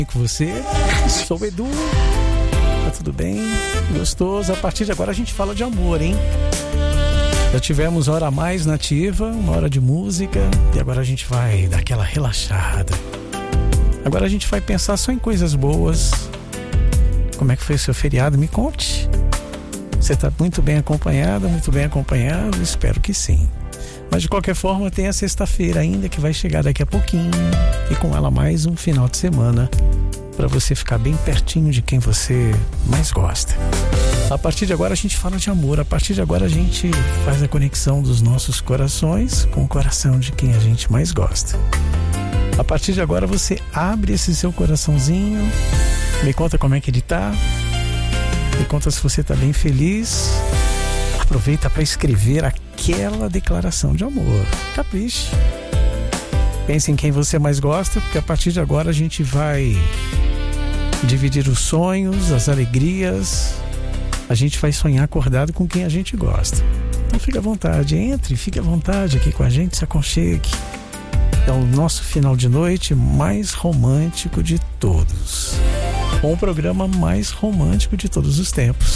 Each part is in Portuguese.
com você. Sou o Edu. Tá tudo bem? Gostoso. A partir de agora a gente fala de amor, hein? Já tivemos hora a mais nativa, uma hora de música, e agora a gente vai dar aquela relaxada. Agora a gente vai pensar só em coisas boas. Como é que foi o seu feriado? Me conte. Você está muito bem acompanhada, muito bem acompanhado? Espero que sim. Mas de qualquer forma tem a sexta-feira ainda, que vai chegar daqui a pouquinho, e com ela mais um final de semana para você ficar bem pertinho de quem você mais gosta. A partir de agora a gente fala de amor. A partir de agora a gente faz a conexão dos nossos corações com o coração de quem a gente mais gosta. A partir de agora você abre esse seu coraçãozinho, me conta como é que ele tá, me conta se você tá bem feliz. Aproveita para escrever aquela declaração de amor. Capriche. Pense em quem você mais gosta, porque a partir de agora a gente vai dividir os sonhos, as alegrias. A gente vai sonhar acordado com quem a gente gosta. Então fique à vontade, entre, fique à vontade aqui com a gente, se aconchegue. É o nosso final de noite mais romântico de todos. Um programa mais romântico de todos os tempos.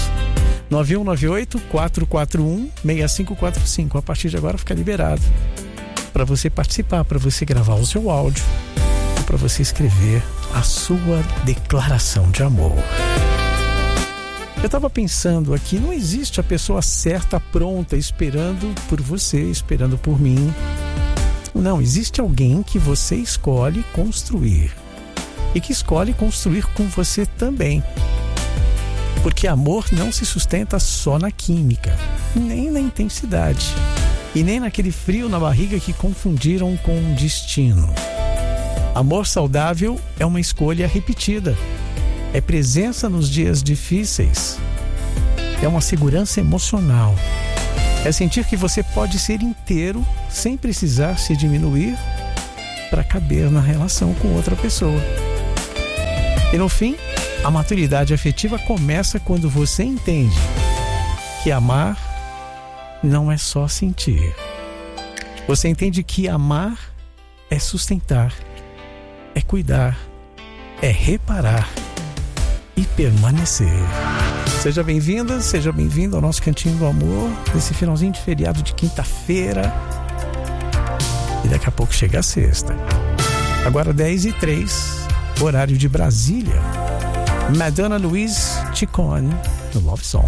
9198-441-6545. A partir de agora fica liberado para você participar, para você gravar o seu áudio, para você escrever a sua declaração de amor. Eu estava pensando aqui, não existe a pessoa certa, pronta, esperando por você, esperando por mim. Não, existe alguém que você escolhe construir e que escolhe construir com você também. Porque amor não se sustenta só na química, nem na intensidade, e nem naquele frio na barriga que confundiram com destino. Amor saudável é uma escolha repetida, é presença nos dias difíceis, é uma segurança emocional, é sentir que você pode ser inteiro sem precisar se diminuir para caber na relação com outra pessoa. E no fim, a maturidade afetiva começa quando você entende que amar não é só sentir. Você entende que amar é sustentar, é cuidar, é reparar e permanecer. Seja bem-vinda, seja bem-vindo ao nosso Cantinho do Amor, nesse finalzinho de feriado de quinta-feira. E daqui a pouco chega a sexta. Agora 10h03, horário de Brasília. Madonna Louise Ciccone, no Love Song.